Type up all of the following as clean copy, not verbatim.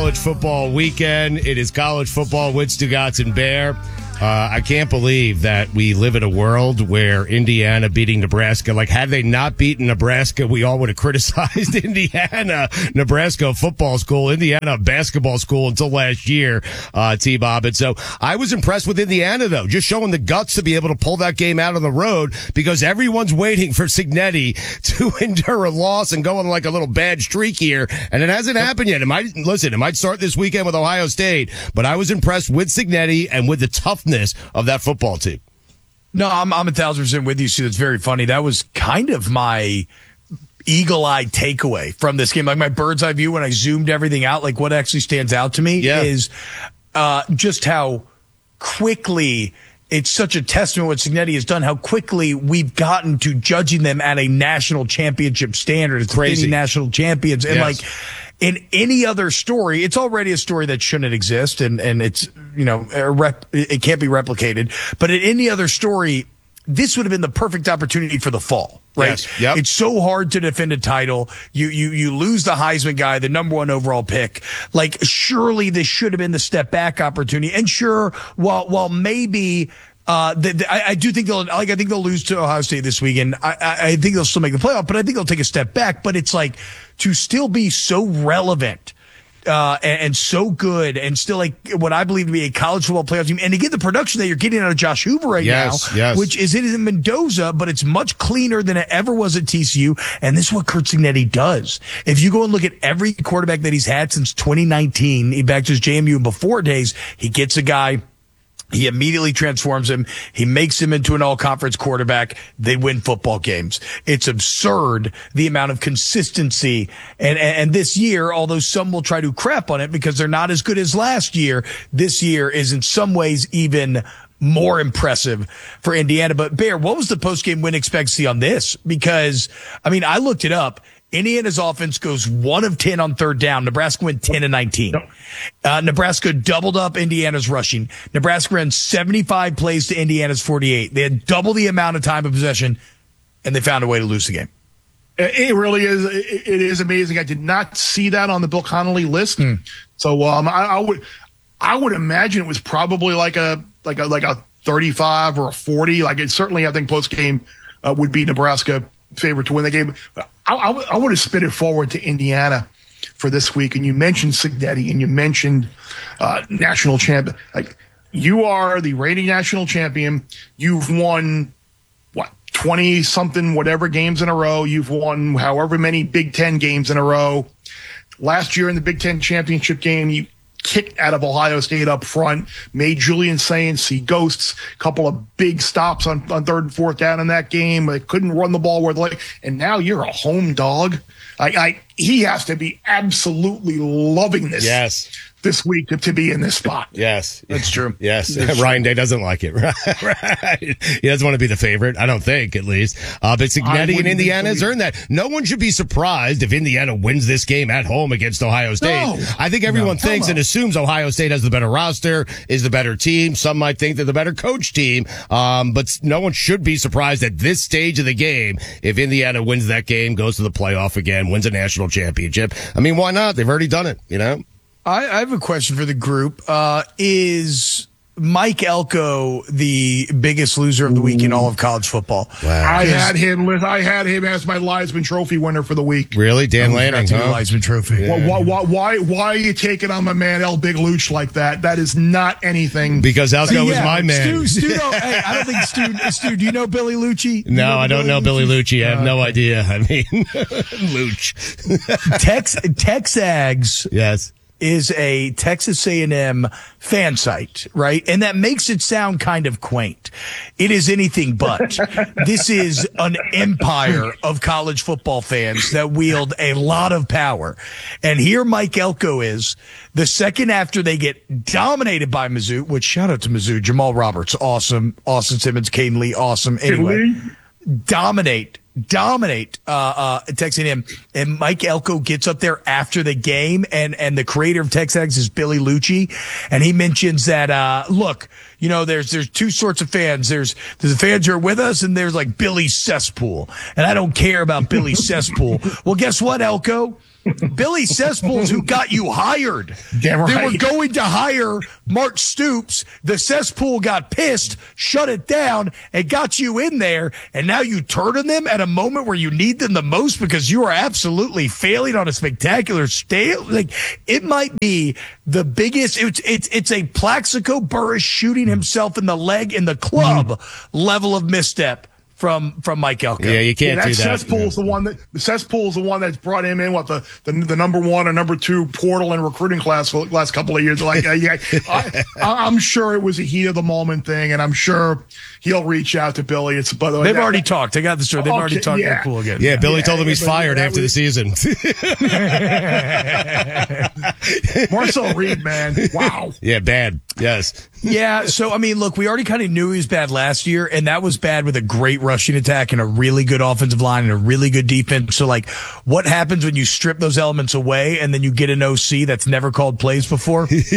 college football weekend. It is college football with Stugotz and Bear. I can't believe that we live in a world where Indiana beating Nebraska, like had they not beaten Nebraska, we all would have criticized Indiana, Nebraska football school, Indiana basketball school until last year, T-Bob. And so I was impressed with Indiana, though, just showing the guts to be able to pull that game out on the road because everyone's waiting for Cignetti to endure a loss and go on like a little bad streak here. And it hasn't happened yet. It might start this weekend with Ohio State, but I was impressed with Cignetti and with the toughness of that football team. No, I'm 1,000% with you, Stu. It's very funny. That was kind of my eagle-eyed takeaway from this game. Like my bird's eye view when I zoomed everything out, like what actually stands out to me is just how quickly it's such a testament what Cignetti has done, how quickly we've gotten to judging them at a national championship standard. It's crazy. National champions. And like in any other story, it's already a story that shouldn't exist and it's, it can't be replicated. But in any other story, this would have been the perfect opportunity for the fall, right? Yes. Yep. It's so hard to defend a title. You lose the Heisman guy, the number one overall pick. Like, surely this should have been the step back opportunity. And sure, while maybe, I do think I think they'll lose to Ohio State this weekend. I think they'll still make the playoff, but I think they'll take a step back. But it's like to still be so relevant, and so good and still like what I believe to be a college football playoff team. And to get the production that you're getting out of Josh Hoover right now, which is in Mendoza, but it's much cleaner than it ever was at TCU. And this is what Curt Cignetti does. If you go and look at every quarterback that he's had since 2019, back to his JMU and before days, he gets a guy, he immediately transforms him. He makes him into an all-conference quarterback. They win football games. It's absurd, the amount of consistency. And this year, although some will try to crap on it because they're not as good as last year, this year is in some ways even more impressive for Indiana. But Bear, what was the post-game win expectancy on this? Because, I looked it up. Indiana's offense goes 1 of 10 on third down. Nebraska went 10 of 19. Nebraska doubled up Indiana's rushing. Nebraska ran 75 plays to Indiana's 48. They had double the amount of time of possession, and they found a way to lose the game. It really is. It is amazing. I did not see that on the Bill Connolly list. So I would imagine it was probably like a 35 or a 40. Like it certainly, I think post game would be Nebraska favorite to win the game. I would have spit it forward to Indiana for this week. And you mentioned Cignetti and you mentioned national champion. Like you are the reigning national champion. You've won 20 something, whatever games in a row. You've won however many Big Ten games in a row. Last year in the Big Ten championship game, you kicked out of Ohio State up front, made Julian Saints see ghosts, a couple of big stops on third and fourth down in that game. They couldn't run the ball worth like, and now you're a home dog. He has to be absolutely loving this. Yes. This week to be in this spot. Yes. That's true. Yes. That's Ryan Day doesn't like it. Right. He doesn't want to be the favorite. I don't think, at least. But Cignetti and Indiana has earned that. No one should be surprised if Indiana wins this game at home against Ohio State. No. I think everyone thinks and assumes Ohio State has the better roster, is the better team. Some might think they're the better coach team. But no one should be surprised at this stage of the game if Indiana wins that game, goes to the playoff again, wins a national championship. Why not? They've already done it, I have a question for the group. Is Mike Elko the biggest loser of the week in all of college football? Wow. I had him as my Heisman Trophy winner for the week. Really? Dan Lanning, huh? Heisman Trophy. Yeah. Why are you taking on my man El Big Luch like that? That is not anything. Because Elko was my man. Stu, hey, I don't think Stu, do you know Billy Lucci? No, I don't know Billy Lucci. I have no idea. Luch. Texags. Yes. Is a Texas A&M fan site, right? And that makes it sound kind of quaint. It is anything but. This is an empire of college football fans that wield a lot of power. And here Mike Elko is, the second after they get dominated by Mizzou, which shout out to Mizzou, Jamal Roberts, awesome. Austin Simmons, Caden Lee, awesome. Anyway, dominate Texas A&M, and Mike Elko gets up there after the game, and the creator of Texags is Billy Lucci, and he mentions that look, there's two sorts of fans. There's the fans who are with us, and there's like Billy Cesspool, and I don't care about Billy Cesspool. Well, guess what, Elko? Billy Cesspools who got you hired. Damn right. They were going to hire Mark Stoops. The cesspool got pissed, shut it down, and got you in there. And now you turn on them at a moment where you need them the most because you are absolutely failing on a spectacular scale. Like, it might be the biggest. It's a Plaxico Burress shooting himself in the leg in the club level of misstep from Mike Elko. Yeah, you can't do that. Cesspool's the one that's brought him in the number one or number two portal and recruiting class for the last couple of years. Like, I'm sure it was a heat of the moment thing, and I'm sure he'll reach out to Billy. It's by the way, they've already talked. I got the story. They've already talked to Pool again. Yeah, Billy told him he's fired after the season. Marcel Reed, man, wow. Yeah, bad. Yes. Yeah, so, I mean, look, we already kind of knew he was bad last year, and that was bad with a great rushing attack and a really good offensive line and a really good defense. So, like, what happens when you strip those elements away and then you get an OC that's never called plays before? You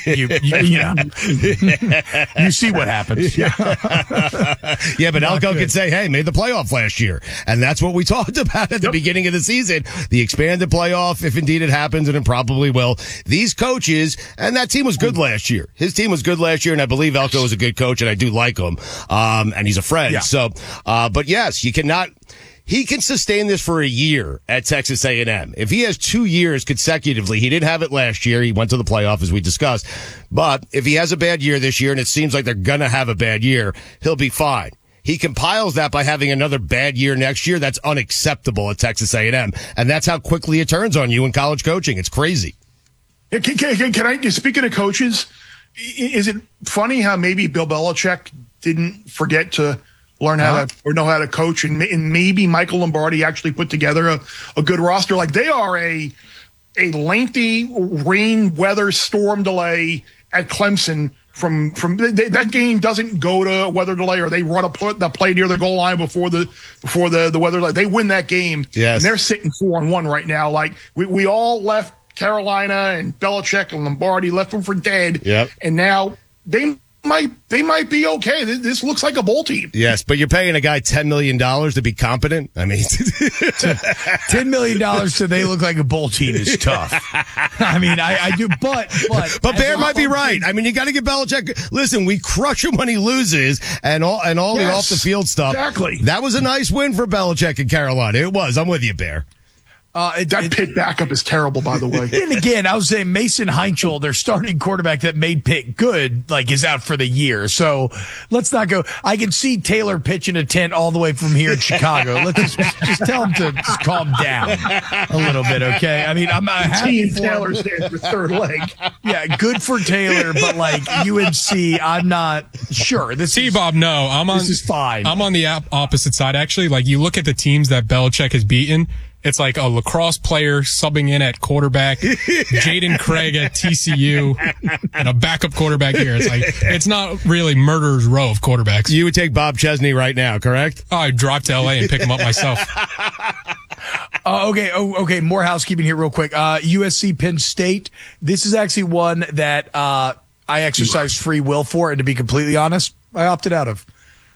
see what happens. Yeah, but Elko could say, hey, made the playoff last year. And that's what we talked about at the beginning of the season. The expanded playoff, if indeed it happens, and it probably will. These coaches, and that team was good last year. His team was good last year, and I believe Elko is a good coach, and I do like him. And he's a friend. Yeah. So, but yes, you cannot. He can sustain this for a year at Texas A&M. If he has 2 years consecutively, he didn't have it last year. He went to the playoff, as we discussed. But if he has a bad year this year, and it seems like they're going to have a bad year, he'll be fine. He compiles that by having another bad year next year. That's unacceptable at Texas A&M. And that's how quickly it turns on you in college coaching. It's crazy. Can I, speaking of coaches, is it funny how maybe Bill Belichick didn't forget to learn how to or know how to coach, and maybe Michael Lombardi actually put together a good roster? Like, they are a lengthy rain, weather, storm delay at Clemson. From that game doesn't go to weather delay, or they run the play near the goal line before the weather delay. They win that game. Yes. And they're sitting 4-1 right now. Like, we all left Carolina and Belichick and Lombardi, left them for dead. Yep. And now they might be okay. This looks like a bowl team. Yes, but you're paying a guy $10 million to be competent. I mean, $10 million so they look like a bowl team is tough. I mean, I do, but Bear might be right. I mean, you got to give Belichick. Listen, we crush him when he loses, and all the off the field stuff. Exactly. That was a nice win for Belichick in Carolina. It was. I'm with you, Bear. That Pitt backup is terrible, by the way. And again, I was saying Mason Heinchel, their starting quarterback that made Pitt good, like, is out for the year. So let's not go. I can see Taylor pitching a tent all the way from here in Chicago. Let's just tell him to just calm down a little bit, okay? I mean, I'm happy and Taylor stands for third leg. Yeah, good for Taylor, but like UNC, I'm not sure. This is fine. I'm on the opposite side, actually. Like, you look at the teams that Belichick has beaten. It's like a lacrosse player subbing in at quarterback, Jaden Craig at TCU, and a backup quarterback here. It's like, it's not really murderer's row of quarterbacks. You would take Bob Chesney right now, correct? Oh, I'd drive to LA and pick him up myself. Okay. More housekeeping here real quick. USC Penn State. This is actually one that I exercised free will for, and to be completely honest, I opted out of.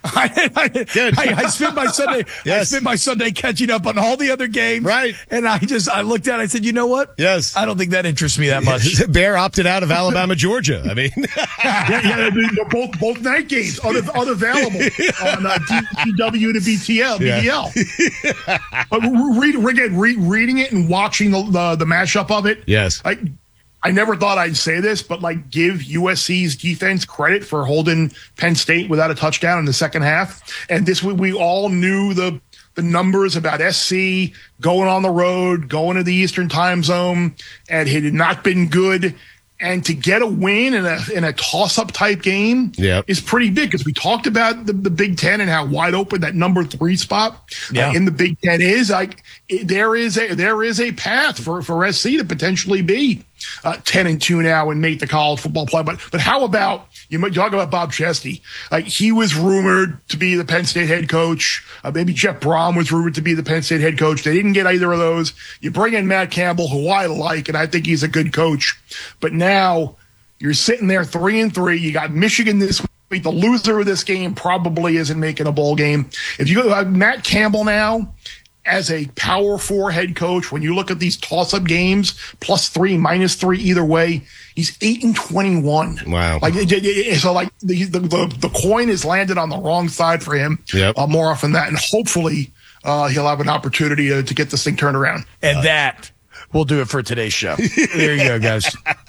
I spent my Sunday. Yes. I spent my Sunday catching up on all the other games. Right. And I looked at it. I said, you know what? Yes. I don't think that interests me that much. Bear opted out of Alabama, Georgia. I mean, both night games unavailable on DW to BTL. Yeah. But reading it and watching the mashup of it. Yes. I never thought I'd say this, but like, give USC's defense credit for holding Penn State without a touchdown in the second half. And we all knew the numbers about SC going on the road, going to the Eastern time zone, and it had not been good. And to get a win in a toss-up type game is pretty big, because we talked about the Big Ten and how wide open that number 3 spot in the Big Ten is. Like, there is a path for SC to potentially be 10-2 now and make the college football play. But how about, you might talk about Bob Chesty? Like, he was rumored to be the Penn State head coach. Maybe Jeff Brom was rumored to be the Penn State head coach. They didn't get either of those. You bring in Matt Campbell, who I like, and I think he's a good coach. But now you're sitting there 3-3. You got Michigan this week. The loser of this game probably isn't making a bowl game. If you go Matt Campbell now, as a power 4 head coach, when you look at these toss-up games, +3, -3, either way, he's 8-21. Wow. Like, so like the coin is landed on the wrong side for him. Yep. More often than that. And hopefully he'll have an opportunity to get this thing turned around. And that will do it for today's show. There you go, guys.